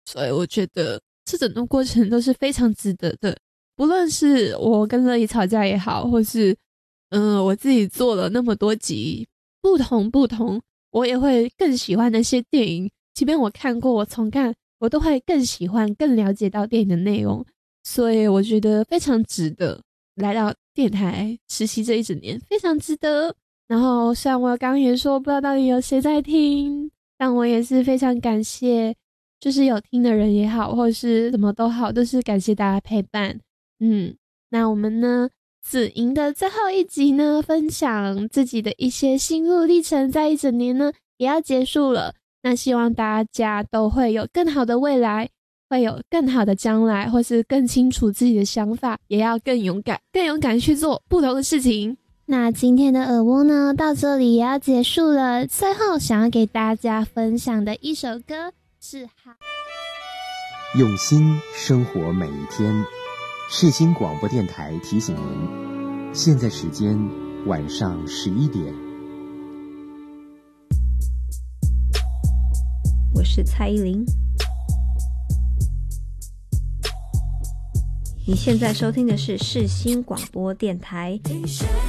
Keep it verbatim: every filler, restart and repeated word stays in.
所以我觉得这整个过程都是非常值得的。不论是我跟乐怡吵架也好，或是嗯、呃，我自己做了那么多集不同不同我也会更喜欢那些电影，即便我看过我重看我都会更喜欢更了解到电影的内容，所以我觉得非常值得来到电台实习这一整年，非常值得。然后虽然我刚刚也说不知道到底有谁在听，但我也是非常感谢，就是有听的人也好或是什么都好，都是感谢大家陪伴。嗯，那我们呢子莹的最后一集呢，分享自己的一些心路历程，在一整年呢也要结束了。那希望大家都会有更好的未来，会有更好的将来，或是更清楚自己的想法，也要更勇敢更勇敢去做不同的事情。那今天的耳蜗呢到这里也要结束了，最后想要给大家分享的一首歌是好用心生活每一天。世新广播电台提醒您，现在时间晚上十一点。 我是蔡依林，你现在收听的是世新广播电台。